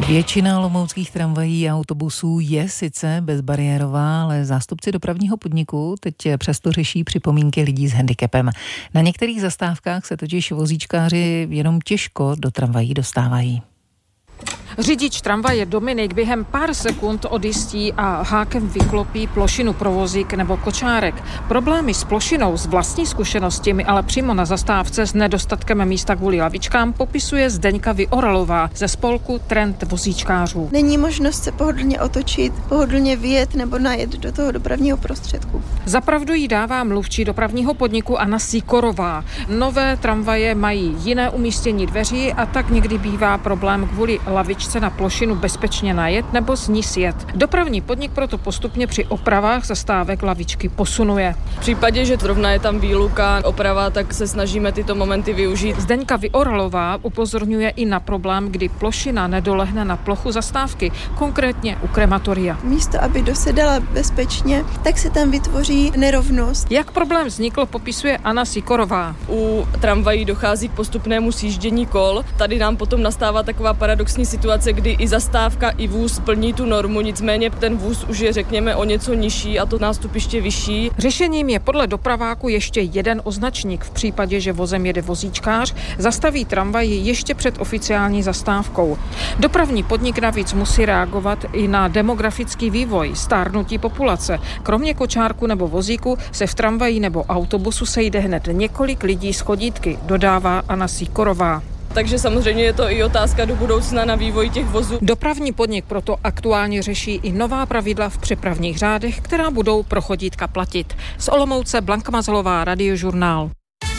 Většina olomouckých tramvají a autobusů je sice bezbariérová, ale zástupci dopravního podniku teď přesto řeší připomínky lidí s handicapem. Na některých zastávkách se totiž vozíčkáři jenom těžko do tramvají dostávají. Řidič tramvaje Dominik během pár sekund odjistí a hákem vyklopí plošinu pro vozík nebo kočárek. Problémy s plošinou z vlastní zkušenosti mi ale přímo na zastávce s nedostatkem místa kvůli lavičkám popisuje Zdeňka Vyoralová ze spolku Trend vozíčkářů. Není možnost se pohodlně otočit, pohodlně vyjet nebo najet do toho dopravního prostředku. Za pravdu jí dává mluvčí dopravního podniku Anna Sikorová. Nové tramvaje mají jiné umístění dveří a tak někdy bývá problém kvůli lavičce na plošinu bezpečně najet nebo z ní sjet. Dopravní podnik proto postupně při opravách zastávek lavičky posunuje. V případě, že zrovna je tam výluka, oprava, tak se snažíme tyto momenty využít. Zdeňka Vyoralová upozorňuje i na problém, kdy plošina nedolehne na plochu zastávky, konkrétně u krematoria. Místo, aby dosedala bezpečně, tak se tam vytvoří nerovnost. Jak problém vznikl, popisuje Anna Sikorová. U tramvají dochází k postupnému sjíždění kol. Tady nám potom nastává taková paradoxní situace, kdy i zastávka, i vůz plní tu normu, nicméně ten vůz už je, řekněme, o něco nižší a to nástupiště vyšší. Řešením je podle dopraváku ještě jeden označník. V případě, že vozem jede vozíčkář, zastaví tramvaj ještě před oficiální zastávkou. Dopravní podnik navíc musí reagovat i na demografický vývoj, stárnutí populace. Kromě kočárku nebo vozíku se v tramvaji nebo autobusu sejde hned několik lidí s chodítky, dodává Anna Sikorová. Takže samozřejmě je to i otázka do budoucna na vývoj těch vozů. Dopravní podnik proto aktuálně řeší i nová pravidla v přepravních řádech, která budou pro chodítka platit. Z Olomouce Blanka Mazalová, Radiožurnál.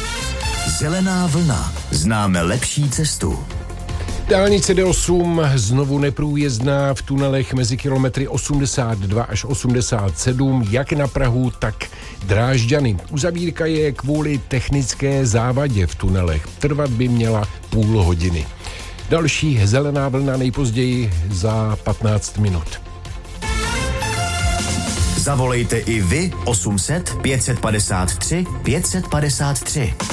Zelená vlna. Známe lepší cestu. Dálnice D8 znovu neprůjezdná v tunelech mezi kilometry 82 až 87, jak na Prahu, tak Drážďany. Uzavírka je kvůli technické závadě v tunelech. Trvat by měla půl hodiny. Další zelená vlna nejpozději za 15 minut. Zavolejte i vy 800 553 553.